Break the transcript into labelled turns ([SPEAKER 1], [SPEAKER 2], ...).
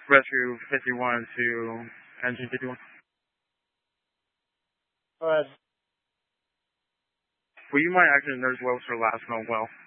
[SPEAKER 1] Rescue 51 to engine 51.
[SPEAKER 2] Go ahead.
[SPEAKER 1] Will you mind acting Nurse Wells for last known well?